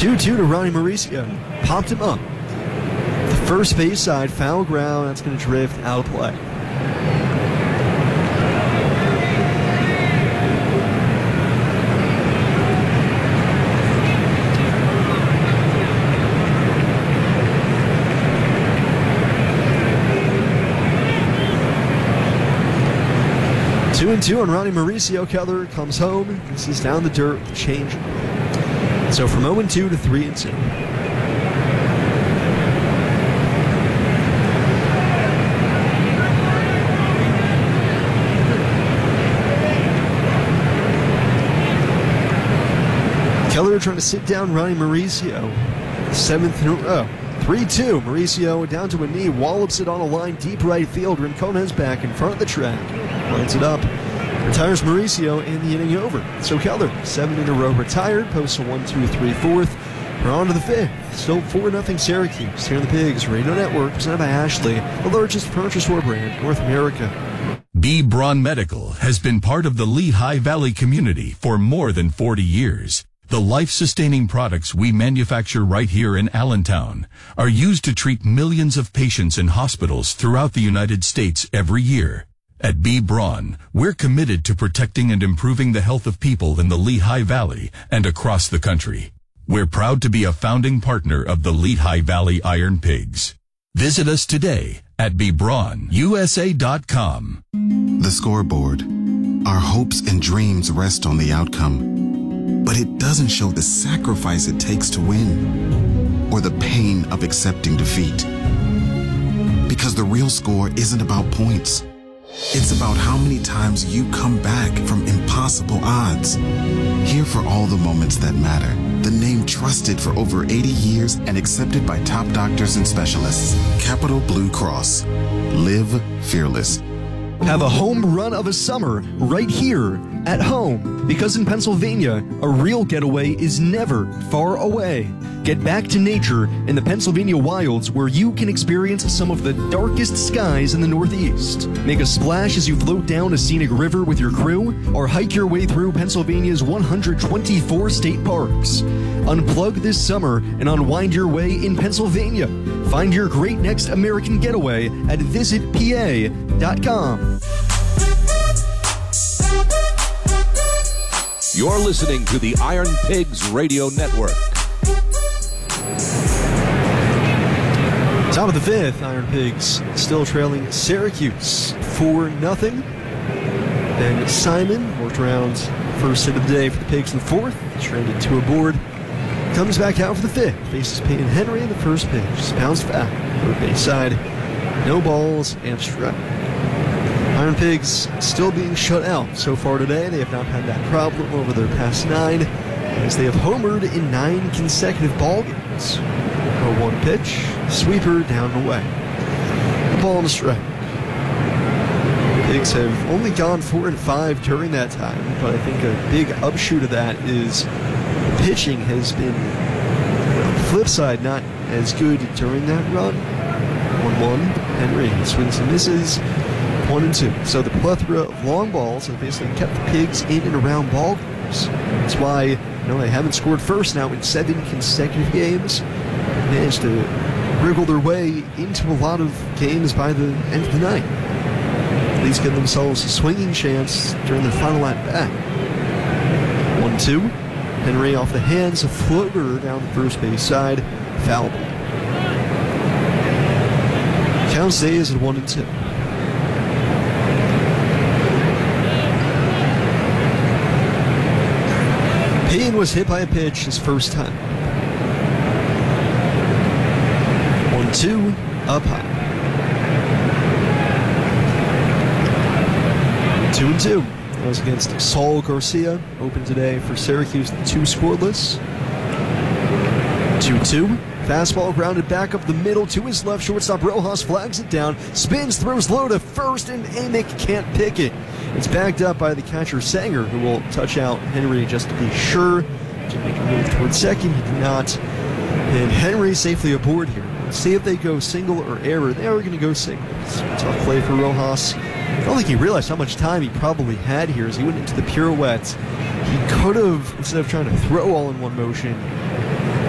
2-2 to Ronnie Mauricio. Popped him up. The first base side, foul ground. That's going to drift out of play. Two and two on Ronnie Mauricio. Keller comes home. This is down the dirt, change. So from 0-2 to 3-2. Keller trying to sit down Ronnie Mauricio. Seventh in a row. 3-2. Mauricio down to a knee, wallops it on a line deep right field. Rincones back in front of the track. Lines it up. Retires Mauricio and the inning over. So Keller, 7 in a row retired, posts a 1-2-3-4. We're on to the 5th. Still 4-0 Syracuse. Here on the Pigs Radio Network, presented by Ashley, the largest furniture store brand in North America. B. Braun Medical has been part of the Lehigh Valley community for more than 40 years. The life-sustaining products we manufacture right here in Allentown are used to treat millions of patients in hospitals throughout the United States every year. At B. Braun, we're committed to protecting and improving the health of people in the Lehigh Valley and across the country. We're proud to be a founding partner of the Lehigh Valley Iron Pigs. Visit us today at bbraunusa.com. The scoreboard. Our hopes and dreams rest on the outcome, but it doesn't show the sacrifice it takes to win or the pain of accepting defeat. Because the real score isn't about points. It's about how many times you come back from impossible odds. Here for all the moments that matter. The name trusted for over 80 years and accepted by top doctors and specialists. Capital Blue Cross. Live fearless. Have a home run of a summer right here at home. Because in Pennsylvania, a real getaway is never far away. Get back to nature in the Pennsylvania wilds where you can experience some of the darkest skies in the Northeast. Make a splash as you float down a scenic river with your crew, or hike your way through Pennsylvania's 124 state parks. Unplug this summer and unwind your way in Pennsylvania. Find your great next American getaway at visitpa.com. You're listening to the Iron Pigs Radio Network. Top of the 5th, Iron Pigs still trailing Syracuse 4-0. Then Simon worked around first hit of the day for the Pigs in the 4th. Stranded 2 aboard. Comes back out for the 5th. Faces Peyton Henry in the first pitch. Just bounced back. Third base side. No balls and a strike. Iron Pigs still being shut out so far today. They have not had that problem over their past 9, as they have homered in 9 consecutive ball games. 0-1 pitch, sweeper down and away. The ball and a strike. The Pigs have only gone 4-5 during that time, but I think a big upshoot of that is the pitching has been, on the flip side, not as good during that run. 1-1, Henry swings and misses. 1-2. So the plethora of long balls have basically kept the Pigs in and around ball games. That's why they haven't scored first now in 7 consecutive games. Managed to wriggle their way into a lot of games by the end of the night. At least give themselves a swinging chance during their final at-bat. 1-2. Henry off the hands, a floater down the first base side. Foul ball. Count stays at 1-2. Payne was hit by a pitch his first time. 1-2, up high. 2-2. That was against Saul Garcia. Open today for Syracuse, 2 scoreless. 2-2. Fastball grounded back up the middle to his left. Shortstop Rojas flags it down. Spins, throws low to first, and Amick can't pick it. It's backed up by the catcher Sanger, who will touch out Henry just to be sure. To make a move towards second, he did not. And Henry safely aboard here. Let's see if they go single or error. They are going to go single. It's a tough play for Rojas. I don't think he realized how much time he probably had here as he went into the pirouette. He could have, instead of trying to throw all in one motion,